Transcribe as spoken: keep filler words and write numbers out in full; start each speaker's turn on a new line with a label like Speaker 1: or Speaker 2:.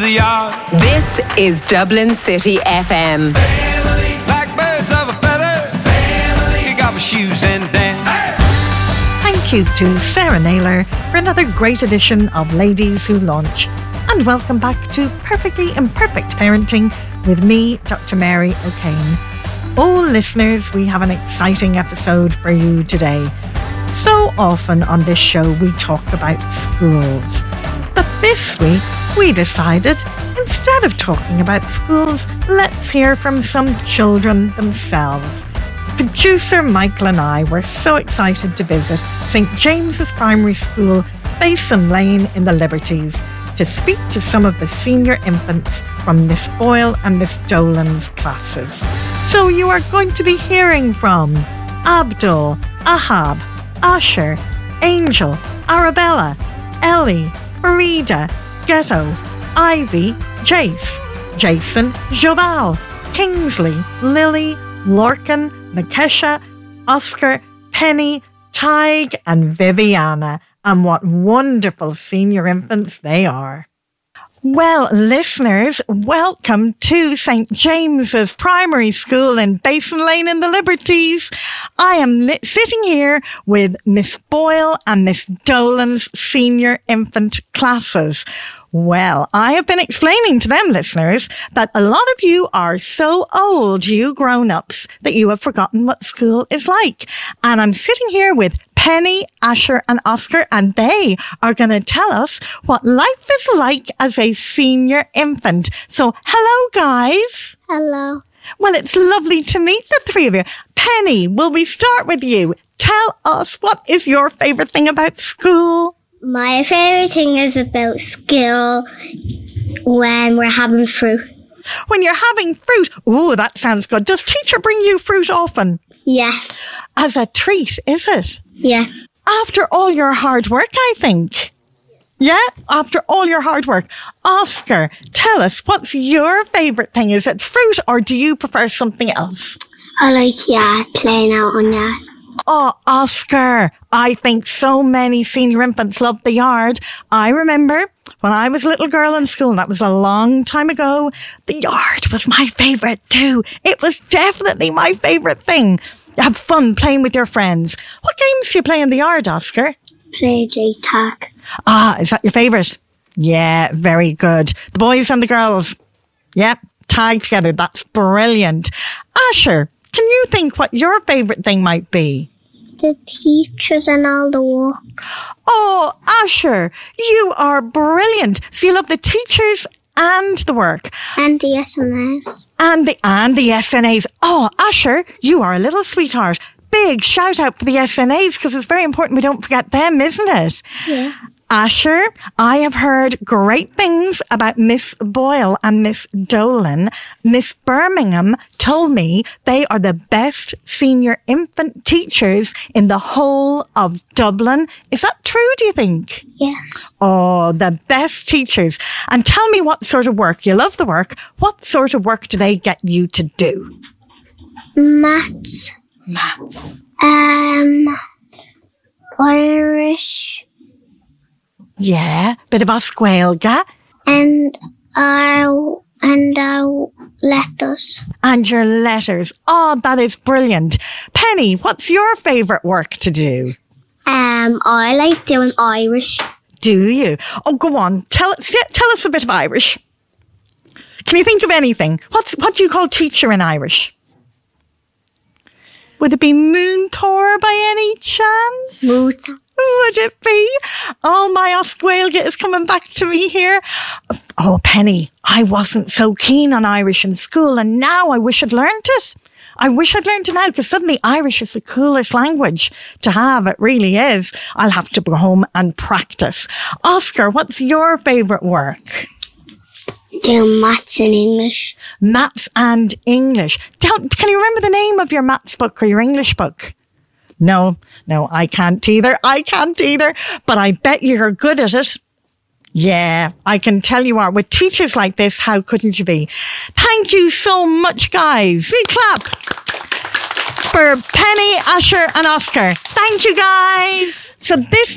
Speaker 1: the yard.
Speaker 2: This is Dublin City F M.
Speaker 1: Family, like birds of a feather. Family, kick off your shoes and dance.
Speaker 3: Thank you to Sarah Naylor for another great edition of Ladies Who Launch. And welcome back to Perfectly Imperfect Parenting with me, Doctor Mary O'Kane. Oh, listeners, we have an exciting episode for you today. So often on this show we talk about schools. But this week we decided, instead of talking about schools, let's hear from some children themselves. Producer Michael and I were so excited to visit Saint James's Primary School, Basin Lane in the Liberties, to speak to some of the senior infants from Miss Boyle and Miss Dolan's classes. So you are going to be hearing from Abdul, Ahab, Asher, Angel, Arabella, Ellie, Farida, Ghetto, Ivy, Jace, Jason, Joval, Kingsley, Lily, Lorcan, Makesha, Oscar, Penny, Tig and Viviana. And what wonderful senior infants they are. Well, listeners, welcome to Saint James's Primary School in Basin Lane in the Liberties. I am li- sitting here with Miss Boyle and Miss Dolan's senior infant classes. Well, I have been explaining to them, listeners, that a lot of you are so old, you grown-ups, that you have forgotten what school is like. And I'm sitting here with Penny, Asher and Oscar, and they are going to tell us what life is like as a senior infant. So, hello, guys.
Speaker 4: Hello.
Speaker 3: Well, it's lovely to meet the three of you. Penny, will we start with you? Tell us, what is your favourite thing about school?
Speaker 4: My favourite thing is about school when we're having fruit.
Speaker 3: When you're having fruit? Oh, that sounds good. Does teacher bring you fruit often?
Speaker 4: Yeah.
Speaker 3: As a treat, is it?
Speaker 4: Yeah.
Speaker 3: After all your hard work, I think. Yeah? After all your hard work. Oscar, tell us, what's your favourite thing? Is it fruit or do you prefer something else?
Speaker 4: I like yard, playing out on yard.
Speaker 3: Oh, Oscar, I think so many senior infants love the yard. I remember when I was a little girl in school, and that was a long time ago, the yard was my favourite too. It was definitely my favourite thing. Have fun playing with your friends. What games do you play in the yard, Oscar?
Speaker 4: Play J-Tag.
Speaker 3: Ah, is that your favourite? Yeah, very good. The boys and the girls. Yep, tag together. That's brilliant. Asher, can you think what your favourite thing might be?
Speaker 4: The teachers and all the work.
Speaker 3: Oh, Asher, you are brilliant. So you love the teachers and the work.
Speaker 4: And the S N S.
Speaker 3: And the, and the S N As. Oh, Asher, you are a little sweetheart. Big shout out for the S N As because it's very important we don't forget them, isn't it?
Speaker 4: Yeah.
Speaker 3: Asher, I have heard great things about Miss Boyle and Miss Dolan. Miss Birmingham told me they are the best senior infant teachers in the whole of Dublin. Is that true, do you think?
Speaker 4: Yes.
Speaker 3: Oh, the best teachers. And tell me what sort of work. You love the work. What sort of work do they get you to do?
Speaker 4: Maths.
Speaker 3: Maths.
Speaker 4: Um, Irish.
Speaker 3: Yeah, bit of Oscuelga.
Speaker 4: And our, and our letters.
Speaker 3: And your letters. Oh, that is brilliant. Penny, what's your favourite work to do?
Speaker 4: Um, I like doing Irish.
Speaker 3: Do you? Oh, go on. Tell, tell us a bit of Irish. Can you think of anything? What's, what do you call teacher in Irish? Would it be Moontor by any chance?
Speaker 4: Musa.
Speaker 3: Would it be? Oh, my Oscuelga is coming back to me here. Oh, Penny, I wasn't so keen on Irish in school and now I wish I'd learned it. I wish I'd learned it now because suddenly Irish is the coolest language to have. It really is. I'll have to go home and practice. Oscar, what's your favourite work?
Speaker 4: Doing maths and English.
Speaker 3: Maths and English. Don't, can you remember the name of your maths book or your English book? No, no, I can't either. I can't either. But I bet you're good at it. Yeah, I can tell you are. With teachers like this, how couldn't you be? Thank you so much, guys. We clap for Penny, Asher and Oscar. Thank you, guys. So this